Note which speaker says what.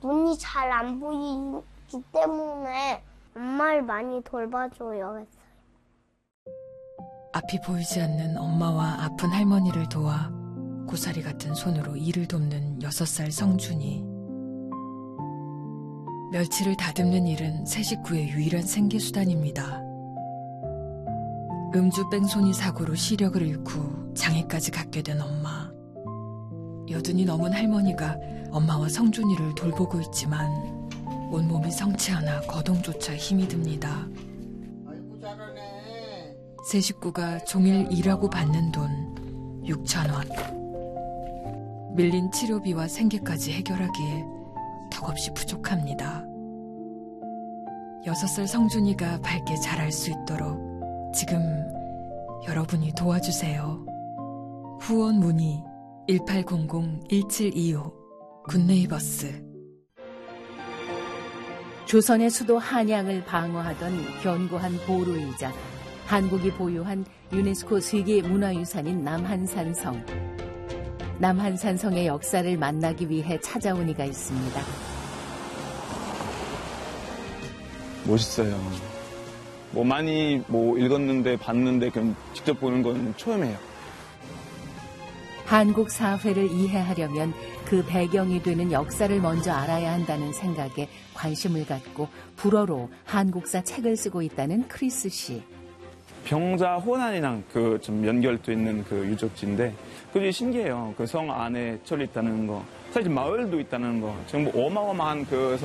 Speaker 1: 눈이 잘 안 보이기 때문에 엄마를 많이 돌봐줘요 했어요.
Speaker 2: 앞이 보이지 않는 엄마와 아픈 할머니를 도와 고사리 같은 손으로 일을 돕는 6살 성준이. 멸치를 다듬는 일은 새 식구의 유일한 생계수단입니다. 음주 뺑소니 사고로 시력을 잃고 장애까지 갖게 된 엄마. 여든이 넘은 할머니가 엄마와 성준이를 돌보고 있지만 온몸이 성치 않아 거동조차 힘이 듭니다.
Speaker 3: 아이고 잘하네.
Speaker 2: 새 식구가 종일 일하고 받는 돈 6,000원. 밀린 치료비와 생계까지 해결하기에 턱없이 부족합니다. 6살 성준이가 밝게 자랄 수 있도록 지금 여러분이 도와주세요. 후원 문의 1800-1725 굿네이버스.
Speaker 4: 조선의 수도 한양을 방어하던 견고한 보루이자 한국이 보유한 유네스코 세계문화유산인 남한산성. 남한산성의 역사를 만나기 위해 찾아온 이가 있습니다.
Speaker 5: 멋있어요. 많이 읽었는데 봤는데 그냥 직접 보는 건 처음이에요.
Speaker 4: 한국 사회를 이해하려면 그 배경이 되는 역사를 먼저 알아야 한다는 생각에 관심을 갖고 불어로 한국사 책을 쓰고 있다는 크리스 씨.
Speaker 5: 병자 호난이랑 좀 연결돼 있는 유적지인데 그게 신기해요. 그 성 안에 절이 있다는 거. 사실 마을도 있다는 거. 정말 어마어마한 성